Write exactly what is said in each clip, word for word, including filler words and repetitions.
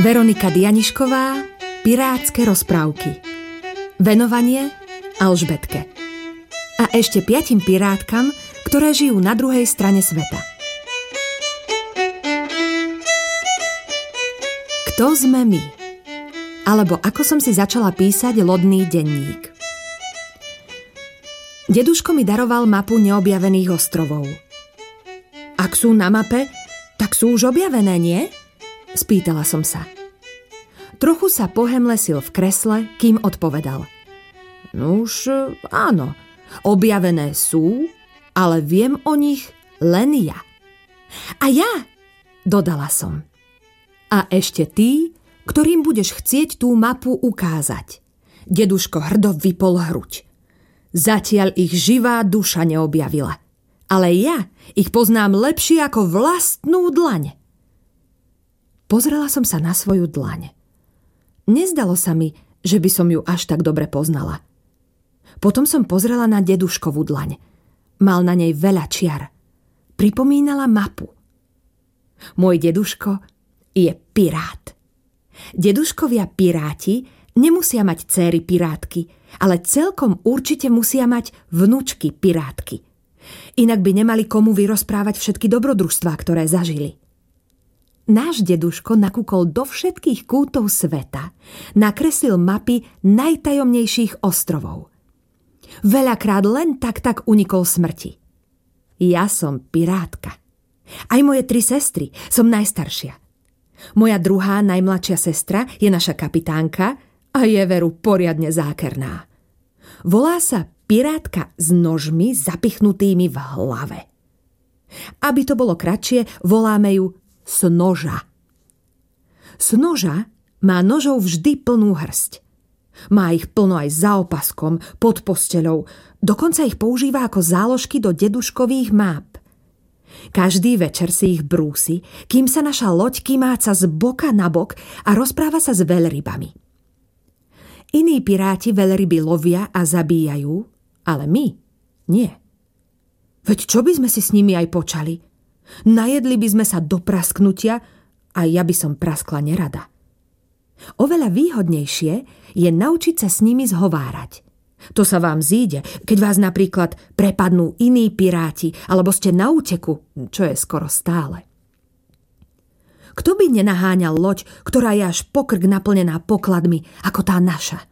Veronika Dianišková, Pirátske rozprávky. Venovanie Alžbetke. A ešte piatim pirátkam, ktoré žijú na druhej strane sveta. Kto sme my? Alebo ako som si začala písať lodný denník. Deduško mi daroval mapu neobjavených ostrovov. Ak sú na mape, tak sú už objavené, nie? Spýtala som sa. Trochu sa pohemlesil v kresle, kým odpovedal. Nuž, áno, objavené sú, ale viem o nich len ja. A ja, dodala som. A ešte tí, ktorým budeš chcieť tú mapu ukázať. Deduško hrdo vypol hruď. Zatiaľ ich živá duša neobjavila. Ale ja ich poznám lepšie ako vlastnú dlaň. Pozrela som sa na svoju dlaň. Nezdalo sa mi, že by som ju až tak dobre poznala. Potom som pozrela na deduškovú dlaň. Mal na nej veľa čiar. Pripomínala mapu. Môj deduško je pirát. Deduškovia piráti nemusia mať céry pirátky, ale celkom určite musia mať vnučky pirátky. Inak by nemali komu vyrozprávať všetky dobrodružstvá, ktoré zažili. Náš deduško nakúkol do všetkých kútov sveta, nakreslil mapy najtajomnejších ostrovov. Veľakrát len tak tak unikol smrti. Ja som pirátka. Aj moje tri sestry, som najstaršia. Moja druhá, najmladšia sestra je naša kapitánka a je veru poriadne zákerná. Volá sa pirátka s nožmi zapichnutými v hlave. Aby to bolo kratšie, voláme ju Snoža. Snoža má nožov vždy plnú hrst. Má ich plno aj za opaskom, pod posteľou, dokonca ich používa ako záložky do deduškových máp. Každý večer si ich brúsi, kým sa naša loď kymáca z boka na bok a rozpráva sa s veľrybami. Iní piráti veľryby lovia a zabíjajú, ale my nie. Veď čo by sme si s nimi aj počali? Najedli by sme sa do prasknutia a ja by som praskla nerada. Oveľa výhodnejšie je naučiť sa s nimi zhovárať. To sa vám zíde, keď vás napríklad prepadnú iní piráti alebo ste na úteku, čo je skoro stále. Kto by nenaháňal loď, ktorá je až po krk naplnená pokladmi, ako tá naša?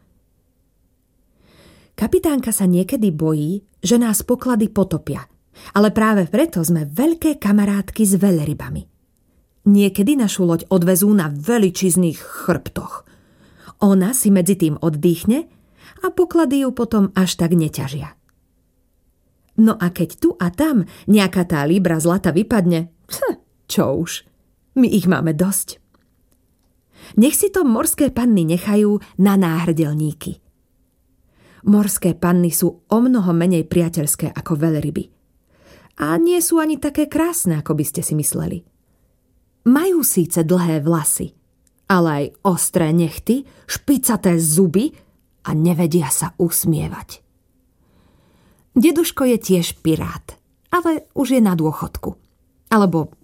Kapitánka sa niekedy bojí, že nás poklady potopia, ale práve preto sme veľké kamarátky s veľrybami. Niekedy našu loď odvezú na veličizných chrbtoch. Ona si medzi tým oddychne a poklady ju potom až tak neťažia. No a keď tu a tam nejaká tá libra zlata vypadne, hm, čo už, my ich máme dosť. Nech si to morské panny nechajú na náhrdelníky. Morské panny sú o mnoho menej priateľské ako veľryby. A nie sú ani také krásne, ako by ste si mysleli. Majú síce dlhé vlasy, ale aj ostré nechty, špicaté zuby a nevedia sa usmievať. Deduško je tiež pirát, ale už je na dôchodku. Alebo